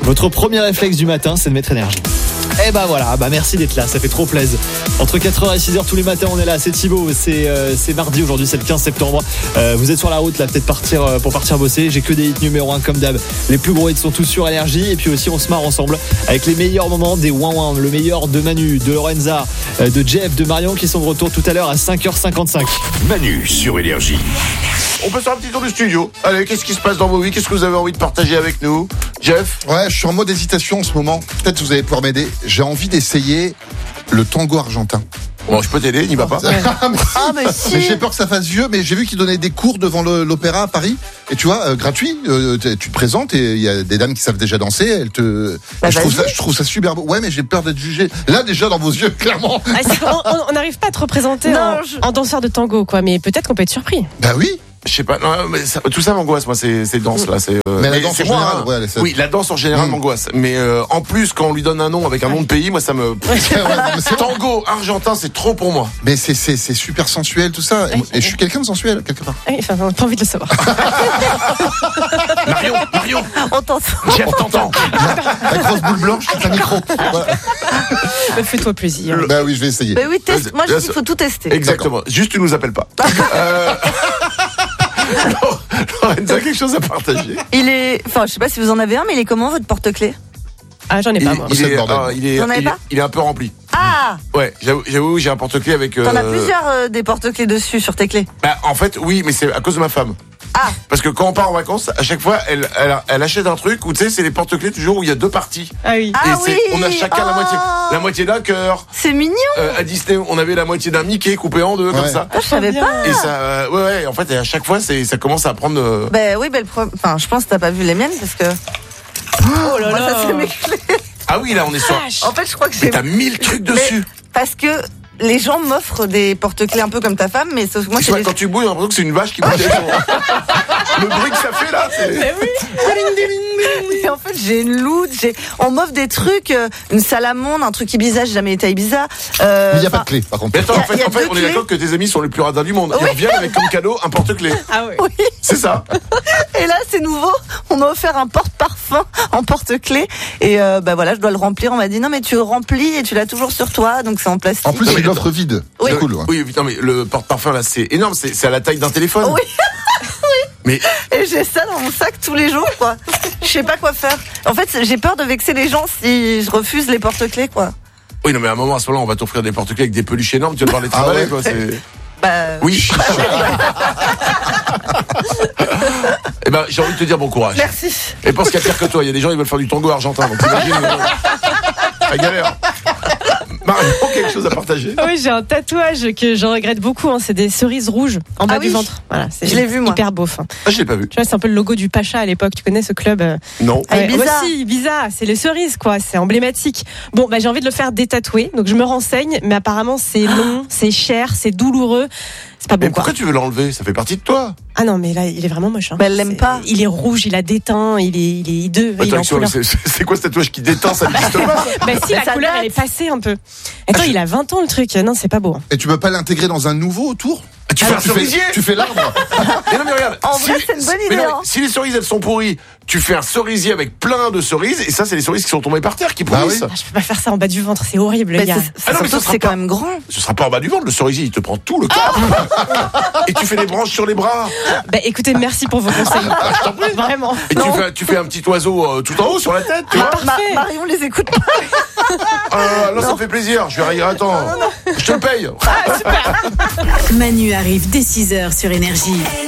Votre premier réflexe du matin, c'est de mettre énergie. Et bah voilà, merci d'être là, ça fait trop plaisir. Entre 4h et 6h tous les matins, on est là, c'est Thibaut, c'est mardi aujourd'hui, c'est le 15 septembre. Vous êtes sur la route là, peut-être pour partir bosser. J'ai que des hits numéro 1 comme d'hab. Les plus gros hits sont tous sur énergie. Et puis aussi, on se marre ensemble avec les meilleurs moments des ouin-ouin. Le meilleur de Manu, de Lorenza, de Jeff, de Marion qui sont de retour tout à l'heure à 5h55. Manu sur énergie. On peut faire un petit tour du studio. Allez, qu'est-ce qui se passe dans vos vies? Qu'est-ce que vous avez envie de partager avec nous, Jeff? Ouais, je suis en mode hésitation en ce moment. Peut-être vous allez pouvoir m'aider. J'ai envie d'essayer le tango argentin. Bon, je peux t'aider, n'y va pas. Mais j'ai peur que ça fasse vieux. Mais j'ai vu qu'ils donnaient des cours devant l'opéra à Paris. Et tu vois, gratuit. Tu te présentes et il y a des dames qui savent déjà danser. Je trouve ça super beau. Ouais, mais j'ai peur d'être jugé. Là, déjà dans vos yeux, clairement. On n'arrive pas à te représenter en danseur de tango, quoi. Mais peut-être qu'on peut être surpris. Bah oui. Je sais pas, non, mais tout ça m'angoisse, moi, ces danses là. Mais la danse en général, oui, la danse en général m'angoisse. Mais en plus, quand on lui donne un nom avec un nom de pays, moi, ça me. Tango argentin, c'est trop pour moi. Mais c'est super sensuel, tout ça. Et je suis quelqu'un de sensuel, quelque part. Oui, enfin, on n'a pas envie de le savoir. Marion, on t'entend. Jeff t'entend. La grosse boule blanche, c'est un micro. Voilà. Fais-toi plaisir. Bah oui, je vais essayer. Bah oui, teste. Moi, je dis qu'il faut tout tester. Exactement. Juste, tu nous appelles pas. Lorenza, quelque chose à partager? Enfin, je sais pas si vous en avez un, mais il est comment votre porte-clés? Ah, j'en ai pas, moi. Il est un peu rempli. Ah! Ouais, j'avoue, j'ai un porte-clés avec. T'en as plusieurs des porte-clés dessus sur tes clés? Bah, en fait, oui, mais c'est à cause de ma femme. Ah! Parce que quand on part en vacances, à chaque fois, elle achète un truc où tu sais, c'est les porte-clés toujours où il y a deux parties. Ah oui. Et on a chacun la moitié d'un cœur. C'est mignon! À Disney, on avait la moitié d'un Mickey coupé en deux, comme ça. Ah, je savais pas! Et ça, en fait, à chaque fois, ça commence à prendre. Enfin, je pense que t'as pas vu les miennes parce que. Oh là moi, là! ça c'est mes clés. Ah oui, là, on est sur. En fait, je crois que Mais t'as 1000 trucs dessus. Parce que les gens m'offrent des porte-clés un peu comme ta femme, mais sauf que moi, c'est quand tu bouilles, on a l'impression que c'est une vache qui bouge. Le bruit que ça fait là, c'est. Mais oui. Et en fait, j'ai une loot, on m'offre des trucs, une salamande, un truc Ibiza, j'ai jamais été à Ibiza. Mais il n'y a pas de clé, par contre. Mais attends, en fait, on est clés. d'accord que tes amis sont les plus radins du monde. Ils reviennent avec comme cadeau un porte-clés. Ah oui. C'est ça. Et là, c'est nouveau. On m'a offert un porte-parfum en porte-clés. Et voilà, je dois le remplir. On m'a dit non, mais tu le remplis et tu l'as toujours sur toi, donc c'est en plastique. En plus, c'est l'offre vide. Oui. C'est cool. Ouais. Oui, non, mais le porte-parfum là, c'est énorme. C'est à la taille d'un téléphone. Oui. Mais et j'ai ça dans mon sac tous les jours, quoi. Je sais pas quoi faire. En fait, j'ai peur de vexer les gens si je refuse les porte-clés, quoi. Oui, non, mais à un moment, à ce moment-là, on va t'offrir des porte-clés avec des peluches énormes. Tu vas devoir les travailler, quoi. Oui. Eh ben, j'ai envie de te dire bon courage. Merci. Et pense qu'il y a pire que toi. Il y a des gens qui veulent faire du tango argentin. Donc t'imagines la galère. Marion, quelque chose à partager? Oui, j'ai un tatouage que je regrette beaucoup. C'est des cerises rouges en bas du ventre. Voilà, je l'ai vu, moi. Hyper beau. Ah, je l'ai pas vu. Tu vois, c'est un peu le logo du Pacha à l'époque. Tu connais ce club? Non. Ibiza. Si, Ibiza. C'est les cerises, quoi. C'est emblématique. Bon, j'ai envie de le faire détatouer. Donc, je me renseigne. Mais apparemment, c'est long, c'est cher, c'est douloureux. C'est pas bon, mais pourquoi tu veux l'enlever? Ça fait partie de toi. Ah non, mais là, il est vraiment moche. Elle l'aime pas. Il est rouge, il a déteint, il est hideux. C'est quoi ce tatouage qui déteint? Ça n'existe pas. Si, la couleur, elle est passée un peu. Attends, il a 20 ans le truc. Non, c'est pas beau. Et tu peux pas l'intégrer dans un nouveau autour? Tu fais un cerisier? Tu fais l'arbre? Mais non, mais regarde. En vrai, c'est une bonne idée. Si les cerises, elles sont pourries, tu fais un cerisier avec plein de cerises, et ça, c'est les cerises qui sont tombées par terre, qui pourrissent. Je peux pas faire ça en bas du ventre, c'est horrible, les gars. C'est quand même grand. Ce sera pas en bas du ventre, le cerisier, il te prend tout le corps. Et tu fais des branches sur les bras. Écoutez, merci pour vos conseils. Je t'en prie. Vraiment. Et tu fais un petit oiseau tout en haut sur la tête, tu vois. Marion les écoute pas. Là, ça me fait plaisir. Je vais rire, attends. Je te le paye. Super. Manu arrive dès 6h sur Énergie.